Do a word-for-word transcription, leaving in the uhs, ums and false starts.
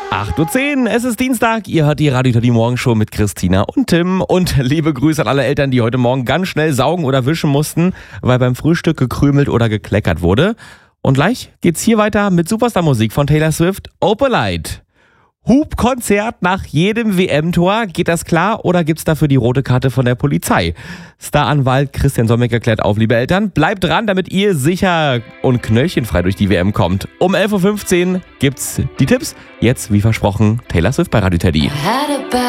acht Uhr zehn, es ist Dienstag, ihr hört die Radio Teddy Morgenshow mit Christina und Tim. Und liebe Grüße an alle Eltern, die heute Morgen ganz schnell saugen oder wischen mussten, weil beim Frühstück gekrümelt oder gekleckert wurde. Und gleich geht's hier weiter mit Superstar-Musik von Taylor Swift, Opalite. Hupkonzert nach jedem W M-Tor, geht das klar oder gibt's dafür die rote Karte von der Polizei? Staranwalt Christian Sommeck klärt auf, liebe Eltern. Bleibt dran, damit ihr sicher und knöllchenfrei durch die W M kommt. Um elf Uhr fünfzehn gibt's die Tipps. Jetzt, wie versprochen, Taylor Swift bei Radio Teddy.